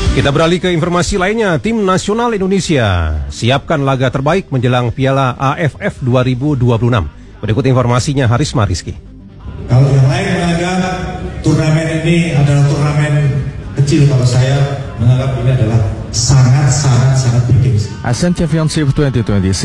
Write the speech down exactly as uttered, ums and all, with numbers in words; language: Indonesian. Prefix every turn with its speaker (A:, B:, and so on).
A: Kita beralih ke informasi lainnya. Tim nasional Indonesia siapkan laga terbaik menjelang Piala A F F dua ribu dua puluh enam. Berikut informasinya Harisma Rizky.
B: Kalau yang lain menganggap turnamen ini adalah turnamen kecil, kalau saya menganggap ini adalah sangat-sangat sangat bergengsi.
C: Asian Championship dua ribu dua puluh enam